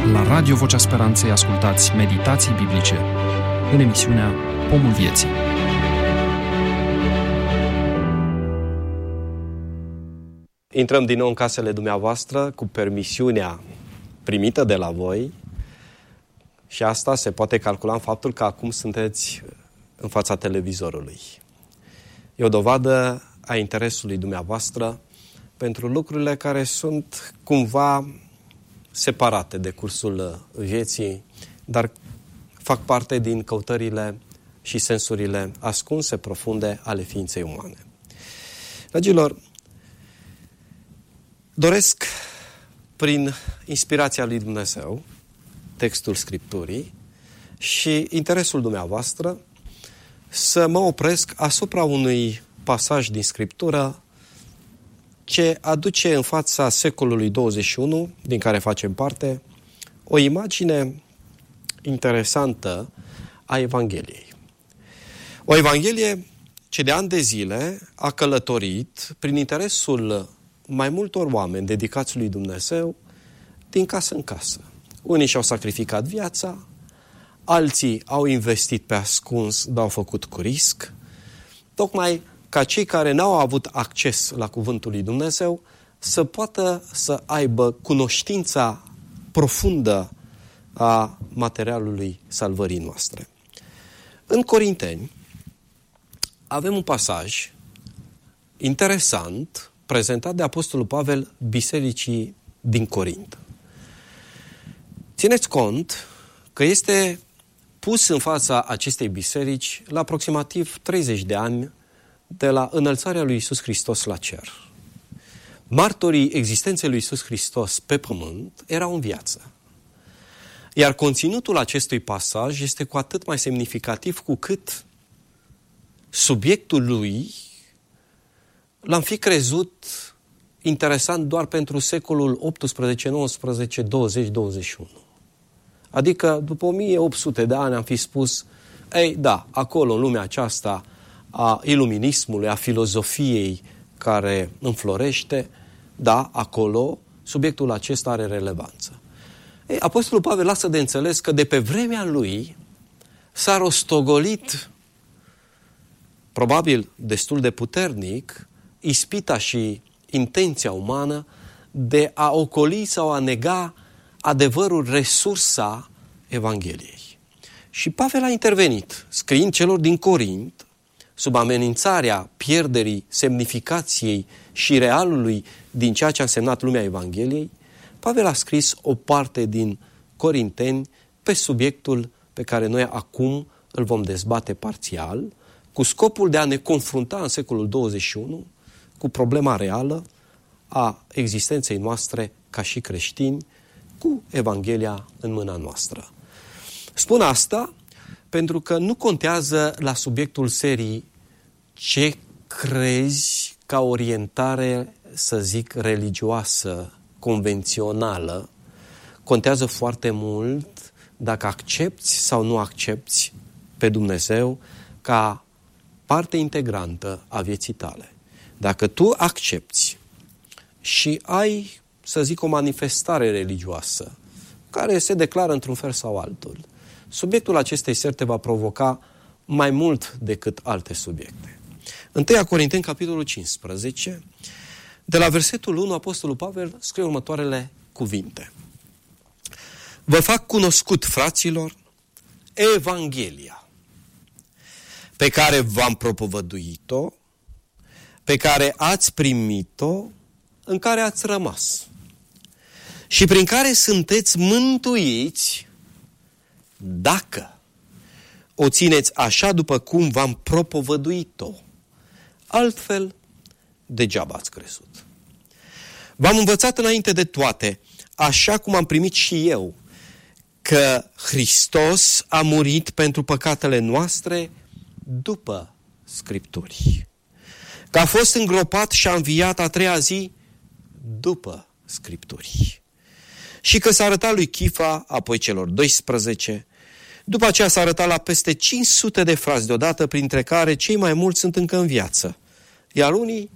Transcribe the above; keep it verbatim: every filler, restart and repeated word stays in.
La Radio Vocea Speranței ascultați meditații biblice în emisiunea Pomul Vieții. Intrăm din nou în casele dumneavoastră cu permisiunea primită de la voi și asta se poate calcula în faptul că acum sunteți în fața televizorului. E o dovadă a interesului dumneavoastră pentru lucrurile care sunt cumva separate de cursul vieții, dar fac parte din căutările și sensurile ascunse, profunde ale ființei umane. Dragilor, doresc, prin inspirația lui Dumnezeu, textul Scripturii și interesul dumneavoastră, să mă opresc asupra unui pasaj din Scriptură ce aduce în fața secolului douăzeci și unu, din care facem parte, o imagine interesantă a Evangheliei. O Evanghelie ce de ani de zile a călătorit prin interesul mai multor oameni dedicați lui Dumnezeu din casă în casă. Unii și-au sacrificat viața, alții au investit pe ascuns, dar au făcut cu risc, tocmai ca cei care n-au avut acces la cuvântul lui Dumnezeu să poată să aibă cunoștința profundă a materialului salvării noastre. În Corinteni avem un pasaj interesant prezentat de Apostolul Pavel bisericii din Corint. Țineți cont că este pus în fața acestei biserici la aproximativ treizeci de ani de la înălțarea lui Iisus Hristos la cer. Martorii existenței lui Iisus Hristos pe pământ erau în viață. Iar conținutul acestui pasaj este cu atât mai semnificativ cu cât subiectul lui l-am fi crezut interesant doar pentru secolul optsprezece, nouăsprezece, douăzeci, douăzeci și unu. Adică după o mie opt sute de ani am fi spus, ei da, acolo în lumea aceasta a iluminismului, a filozofiei care înflorește, da, acolo subiectul acesta are relevanță. Ei, Apostolul Pavel lasă de înțeles că de pe vremea lui s-a rostogolit, probabil destul de puternic, ispita și intenția umană de a ocoli sau a nega adevărul, resursa Evangheliei. Și Pavel a intervenit, scriind celor din Corint, sub amenințarea pierderii semnificației și realului din ceea ce a însemnat lumea Evangheliei, Pavel a scris o parte din Corinteni pe subiectul pe care noi acum îl vom dezbate parțial, cu scopul de a ne confrunta în secolul douăzeci și unu cu problema reală a existenței noastre ca și creștini, cu Evanghelia în mâna noastră. Spun asta pentru că nu contează la subiectul serii ce crezi ca orientare, să zic, religioasă, convențională. Contează foarte mult dacă accepti sau nu accepti pe Dumnezeu ca parte integrantă a vieții tale. Dacă tu accepti și ai, să zic, o manifestare religioasă care se declară într-un fel sau altul, subiectul acestei seri te va provoca mai mult decât alte subiecte. întâi Corinteni, capitolul cincisprezece, de la versetul unu, Apostolul Pavel scrie următoarele cuvinte. Vă fac cunoscut, fraților, Evanghelia, pe care v-am propovăduit-o, pe care ați primit-o, în care ați rămas și prin care sunteți mântuiți dacă o țineți așa după cum v-am propovăduit-o. Altfel, degeaba ați crezut. V-am învățat înainte de toate, așa cum am primit și eu, că Hristos a murit pentru păcatele noastre după Scripturi, că a fost îngropat și a înviat a treia zi după Scripturi și că s-a arătat lui Chifa, apoi celor doisprezece, după aceea s-a arătat la peste cinci sute de frați deodată, printre care cei mai mulți sunt încă în viață, iar unii